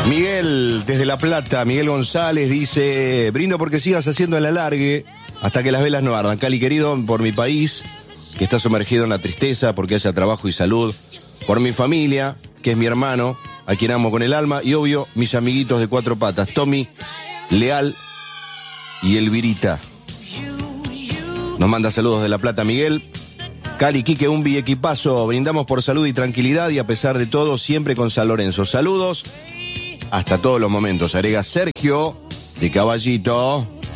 Miguel, desde La Plata, Miguel González dice: brindo porque sigas haciendo el alargue hasta que las velas no ardan. Cali querido, por mi país, que está sumergido en la tristeza, porque haya trabajo y salud. Por mi familia, que es mi hermano, a quien amo con el alma. Y obvio, mis amiguitos de cuatro patas, Tommy, Leal y Elvirita. Nos manda saludos de La Plata, Miguel. Cali, Quique, Umbi, equipazo. Brindamos por salud y tranquilidad y a pesar de todo, siempre con San Lorenzo. Saludos hasta todos los momentos. Agrega Sergio de Caballito.